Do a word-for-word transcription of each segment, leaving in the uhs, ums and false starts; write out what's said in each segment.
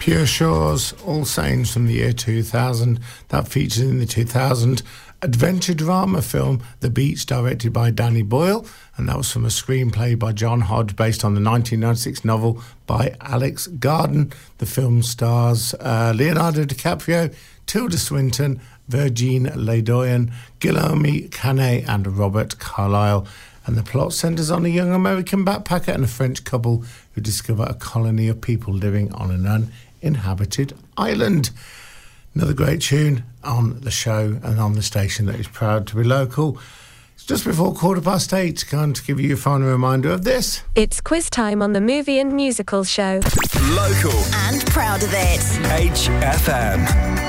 Pure Shores, All Saints from the year two thousand. That featured in the two thousand adventure drama film The Beach, directed by Danny Boyle, and that was from a screenplay by John Hodge based on the nineteen ninety-six novel by Alex Garden. The film stars uh, Leonardo DiCaprio, Tilda Swinton, Virgin Ledoyen, Guillaume Canet and Robert Carlyle. And the plot centres on a young American backpacker and a French couple who discover a colony of people living on an uninhabited island. Another great tune on the show and on the station that is proud to be local. It's just before quarter past eight. Going to give you a final reminder of this. It's quiz time on the Movie and Musicals show. Local and proud of it. H F M.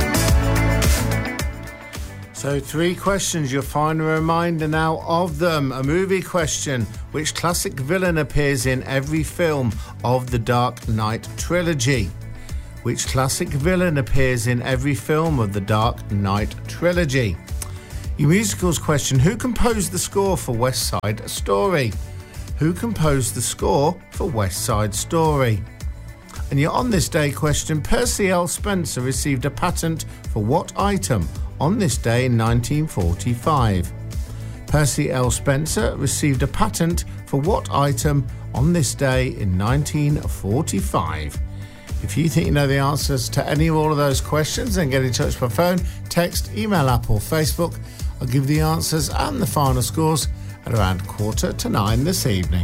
So three questions, your final reminder now of them. A movie question. Which classic villain appears in every film of the Dark Knight trilogy? Which classic villain appears in every film of the Dark Knight trilogy? Your musicals question. Who composed the score for West Side Story? Who composed the score for West Side Story? And your On This Day question. Percy L. Spencer received a patent for what item on this day in nineteen forty-five? Percy L. Spencer received a patent for what item on this day in nineteen forty-five? If you think you know the answers to any or all of those questions, then get in touch by phone, text, email, app or Facebook. I'll give you the answers and the final scores at around quarter to nine this evening.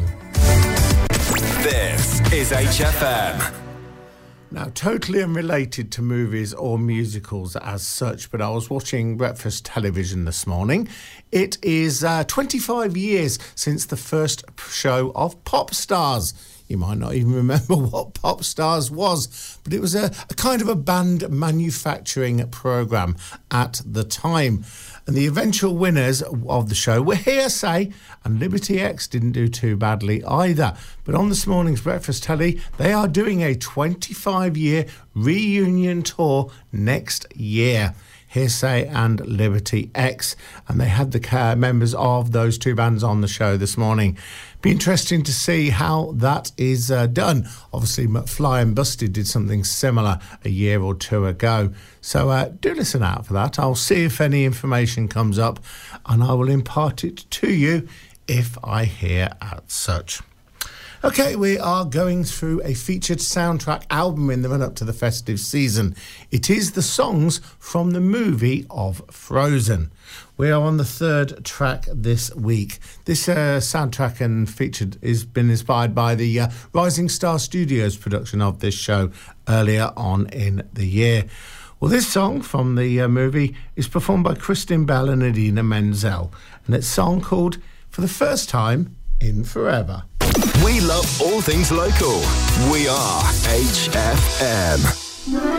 This is H F M. Now, totally unrelated to movies or musicals as such, but I was watching breakfast television this morning. It is uh, twenty-five years since the first show of Pop Stars. You might not even remember what Pop Stars was, but it was a, a kind of a band manufacturing programme at the time. And the eventual winners of the show were Hearsay, and Liberty X didn't do too badly either. But on this morning's Breakfast Telly, they are doing a twenty-five-year reunion tour next year. Hearsay and Liberty X, and they had the members of those two bands on the show this morning. Be interesting to see how that is uh, done. Obviously, McFly and Busted did something similar a year or two ago. So uh, do listen out for that. I'll see if any information comes up, and I will impart it to you if I hear as such. Okay, we are going through a featured soundtrack album in the run-up to the festive season. It is the songs from the movie of Frozen. We are on the third track this week. This uh, soundtrack and featured has been inspired by the uh, Rising Star Studios production of this show earlier on in the year. Well, this song from the uh, movie is performed by Kristen Bell and Idina Menzel, and it's a song called For the First Time in Forever. We love all things local. We are H F M.